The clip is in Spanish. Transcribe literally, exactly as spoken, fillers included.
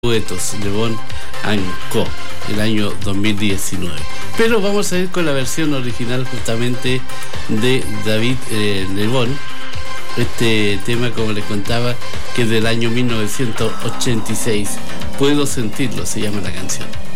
duetos de Bon and Co, el año dos mil diecinueve. Pero vamos a ir con la versión original justamente de David eh, Lebón. Este tema, como les contaba, que es del año mil novecientos ochenta y seis. Puedo sentirlo, se llama la canción.